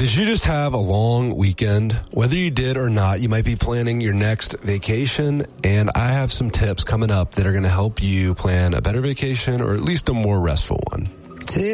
Did you just have a long weekend? Whether you did or not, you might be planning your next vacation, and I have some tips coming up that are going to help you plan a better vacation or at least a more restful one.